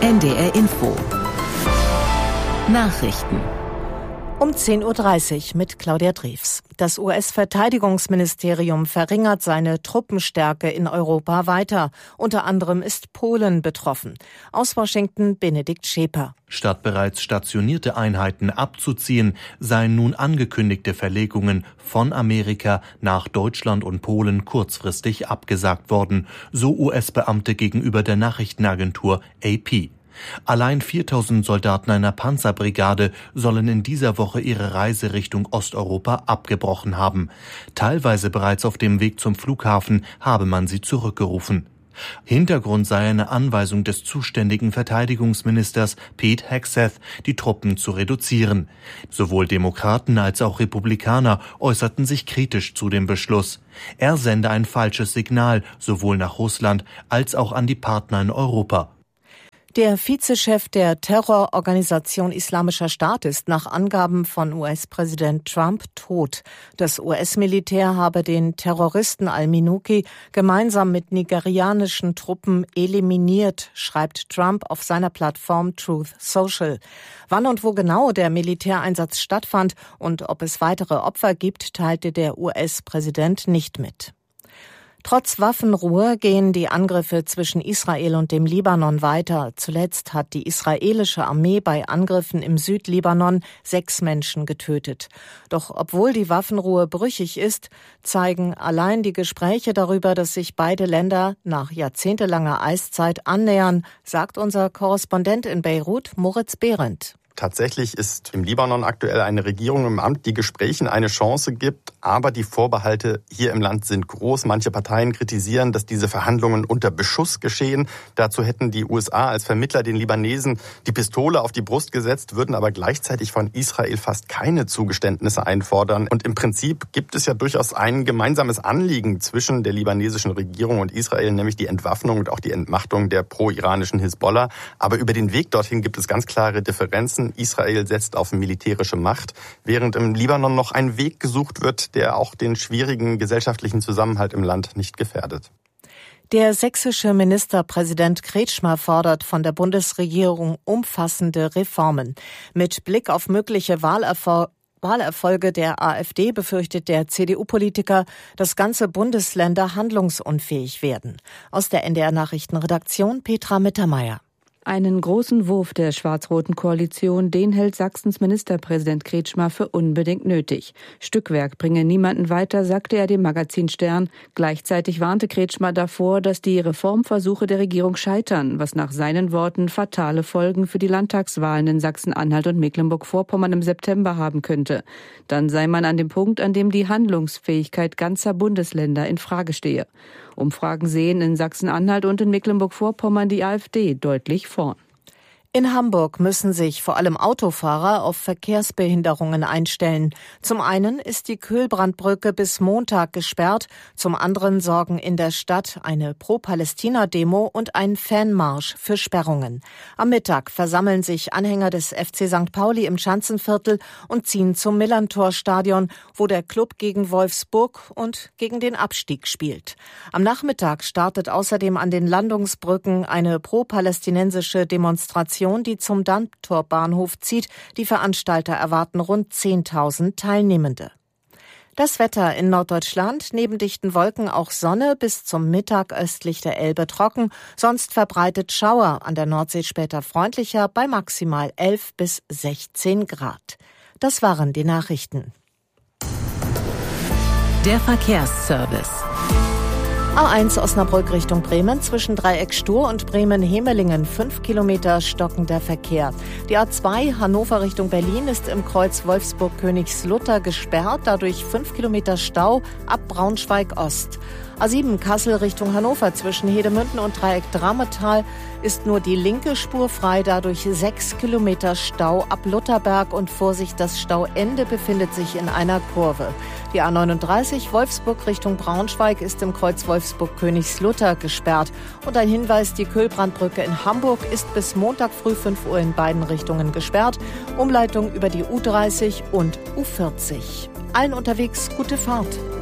NDR Info. Nachrichten. Um 10.30 Uhr mit Claudia Drews. Das US-Verteidigungsministerium verringert seine Truppenstärke in Europa weiter. Unter anderem ist Polen betroffen. Aus Washington Benedikt Scheper. Statt bereits stationierte Einheiten abzuziehen, seien nun angekündigte Verlegungen von Amerika nach Deutschland und Polen kurzfristig abgesagt worden, so US-Beamte gegenüber der Nachrichtenagentur AP. Allein 4.000 Soldaten einer Panzerbrigade sollen in dieser Woche ihre Reise Richtung Osteuropa abgebrochen haben. Teilweise bereits auf dem Weg zum Flughafen habe man sie zurückgerufen. Hintergrund sei eine Anweisung des zuständigen Verteidigungsministers Pete Hegseth, die Truppen zu reduzieren. Sowohl Demokraten als auch Republikaner äußerten sich kritisch zu dem Beschluss. Er sende ein falsches Signal, sowohl nach Russland als auch an die Partner in Europa. Der Vizechef der Terrororganisation Islamischer Staat ist nach Angaben von US-Präsident Trump tot. Das US-Militär habe den Terroristen al-Minuki gemeinsam mit nigerianischen Truppen eliminiert, schreibt Trump auf seiner Plattform Truth Social. Wann und wo genau der Militäreinsatz stattfand und ob es weitere Opfer gibt, teilte der US-Präsident nicht mit. Trotz Waffenruhe gehen die Angriffe zwischen Israel und dem Libanon weiter. Zuletzt hat die israelische Armee bei Angriffen im Südlibanon 6 Menschen getötet. Doch obwohl die Waffenruhe brüchig ist, zeigen allein die Gespräche darüber, dass sich beide Länder nach jahrzehntelanger Eiszeit annähern, sagt unser Korrespondent in Beirut, Moritz Behrendt. Tatsächlich ist im Libanon aktuell eine Regierung im Amt, die Gesprächen eine Chance gibt, aber die Vorbehalte hier im Land sind groß. Manche Parteien kritisieren, dass diese Verhandlungen unter Beschuss geschehen. Dazu hätten die USA als Vermittler den Libanesen die Pistole auf die Brust gesetzt, würden aber gleichzeitig von Israel fast keine Zugeständnisse einfordern. Und im Prinzip gibt es ja durchaus ein gemeinsames Anliegen zwischen der libanesischen Regierung und Israel, nämlich die Entwaffnung und auch die Entmachtung der pro-iranischen Hisbollah. Aber über den Weg dorthin gibt es ganz klare Differenzen. Israel setzt auf militärische Macht, während im Libanon noch ein Weg gesucht wird, der auch den schwierigen gesellschaftlichen Zusammenhalt im Land nicht gefährdet. Der sächsische Ministerpräsident Kretschmer fordert von der Bundesregierung umfassende Reformen. Mit Blick auf mögliche Wahlerfolge der AfD befürchtet der CDU-Politiker, dass ganze Bundesländer handlungsunfähig werden. Aus der NDR-Nachrichtenredaktion Petra Mittermeier. Einen großen Wurf der schwarz-roten Koalition, den hält Sachsens Ministerpräsident Kretschmer für unbedingt nötig. Stückwerk bringe niemanden weiter, sagte er dem Magazin Stern. Gleichzeitig warnte Kretschmer davor, dass die Reformversuche der Regierung scheitern, was nach seinen Worten fatale Folgen für die Landtagswahlen in Sachsen-Anhalt und Mecklenburg-Vorpommern im September haben könnte. Dann sei man an dem Punkt, an dem die Handlungsfähigkeit ganzer Bundesländer in Frage stehe. Umfragen sehen in Sachsen-Anhalt und in Mecklenburg-Vorpommern die AfD deutlich vorn. In Hamburg müssen sich vor allem Autofahrer auf Verkehrsbehinderungen einstellen. Zum einen ist die Köhlbrandbrücke bis Montag gesperrt, zum anderen sorgen in der Stadt eine Pro-Palästina-Demo und ein Fanmarsch für Sperrungen. Am Mittag versammeln sich Anhänger des FC St. Pauli im Schanzenviertel und ziehen zum Millerntor-Stadion, wo der Klub gegen Wolfsburg und gegen den Abstieg spielt. Am Nachmittag startet außerdem an den Landungsbrücken eine pro-palästinensische Demonstration, die zum Dammtor-Bahnhof zieht. Die Veranstalter erwarten rund 10.000 Teilnehmende. Das Wetter in Norddeutschland, neben dichten Wolken auch Sonne, bis zum Mittag östlich der Elbe trocken, sonst verbreitet Schauer, an der Nordsee später freundlicher bei maximal 11 bis 16 Grad. Das waren die Nachrichten. Der Verkehrsservice. A1 Osnabrück Richtung Bremen, zwischen Dreieck Stur und Bremen-Hemelingen 5 Kilometer stockender Verkehr. Die A2 Hannover Richtung Berlin ist im Kreuz Wolfsburg-Königslutter gesperrt, dadurch 5 Kilometer Stau ab Braunschweig Ost. A7 Kassel Richtung Hannover zwischen Hedemünden und Dreieck Drametal ist nur die linke Spur frei, dadurch 6 Kilometer Stau ab Lutherberg und Vorsicht, das Stauende befindet sich in einer Kurve. Die A39 Wolfsburg Richtung Braunschweig ist im Kreuz Wolfsburg-Königslutter gesperrt. Und ein Hinweis, die Köhlbrandbrücke in Hamburg ist bis Montag früh 5 Uhr in beiden Richtungen gesperrt. Umleitung über die U30 und U40. Allen unterwegs gute Fahrt.